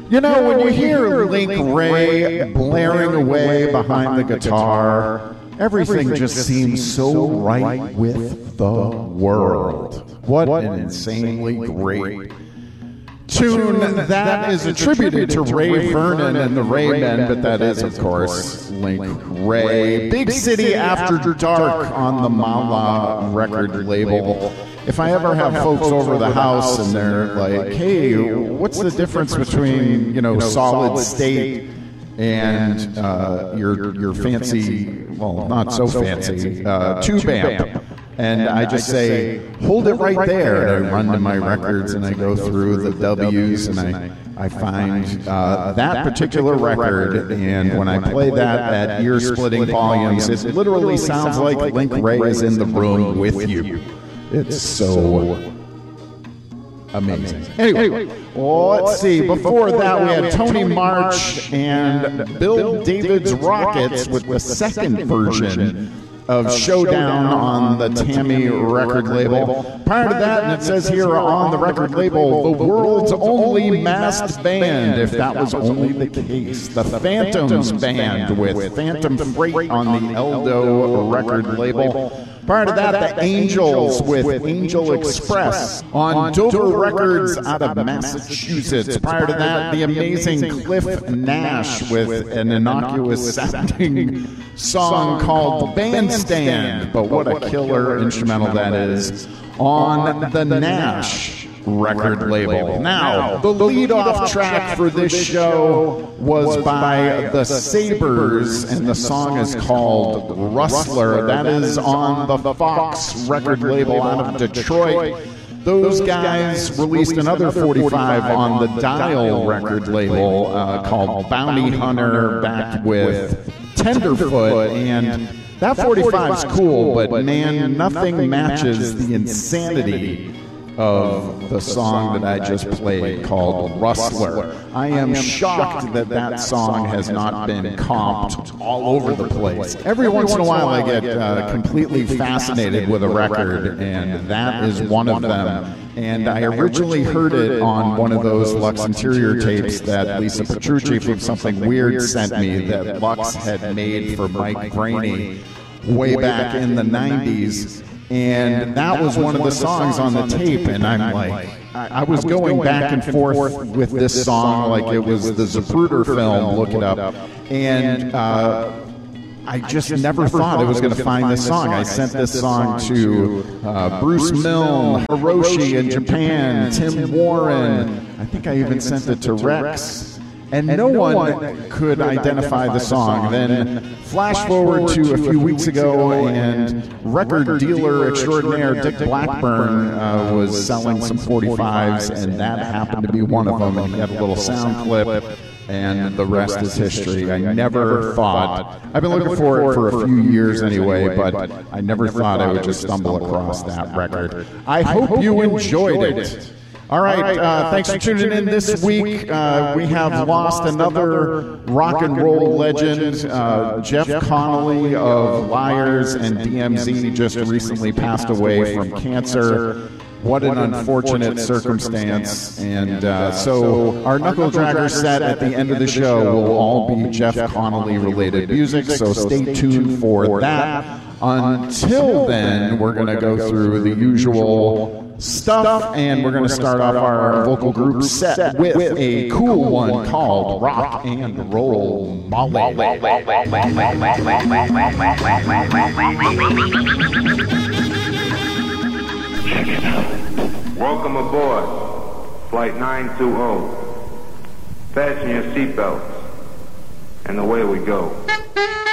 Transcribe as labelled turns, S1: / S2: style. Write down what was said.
S1: You know, when you hear Link Wray blaring away behind the guitar, everything just seems so right with the world. What an insanely great tune that is attributed to Ray Vernon and the Raymen, but that is, of course, Link Wray. Big City After Dark on the Mala record label. If I ever have folks over the house and they're like, hey, what's the difference between, you know, Solid State and your fancy, well, not so fancy, tube amp? And I just say, hold it right there. And I run to my records and I go through the W's and I find that particular record. And when I play that at ear-splitting volumes, it literally sounds like Link Wray is in the room with you. It's so amazing. Anyway, let's see. Before that, we had Tony March and Bill David's Rockets with the second version of Showdown on the Tammy record label. Prior to that, and it says here on the record label, the world's only masked band, if that was only the case. The Phantoms Band with Phantom Freight on the Eldo record label. Prior to that, the Angels with Angel Express on Dover Records out of Massachusetts. Prior to that, the amazing Cliff Nash with an innocuous-sounding song called Bandstand, but what a killer instrumental that is, on the Nash record label. Now, the lead-off track for this show was by the Sabres, and the song is called Rustler. That is on the Fox record label out of Detroit. Those guys released another 45 on the Dial record label called Bounty Hunter, backed with Tenderfoot, and that 45 is cool, but man, nothing matches the insanity of the song that I just played called Rustler. I am shocked that that song has not been comped all over the place. Every once in a while I get completely fascinated with a record, and that is one of them. And I originally heard it on one of those Lux Interior tapes that Lisa Petrucci from Something Weird sent me that Lux had made for Mike Brainey way back in the 90s. And that was one of the songs on the tape, and I'm like, I was going back and forth with this song like it was the Zapruder film, look it up, and I just never thought I was going to find this song. I sent this song to Bruce Milne, Hiroshi in Japan, Tim Warren, I think I even sent it to Rex. And no one could identify the song. Then flash forward to a few weeks ago, and record dealer extraordinaire Dick Blackburn was selling some 45s, and that happened to be one of them. And he had a little sound clip, and the rest is history. I never thought, I've been looking for it for a few years anyway, but I never thought I would just stumble across that record. I hope you enjoyed it. All right, thanks for tuning in this week. We have lost another rock and roll legend. Jeff Connolly of Liars and DMZ just recently passed away from cancer. What an unfortunate circumstance. And so our Knuckle Dragger set at the end of the show will all be Jeff Connolly related music, so stay tuned for that. Until then, we're going to go through the usual stuff, and we're going to start off our vocal group set with a cool one called Rock and Roll Molly.
S2: Welcome aboard Flight 920. Fasten your seatbelts, and away we go.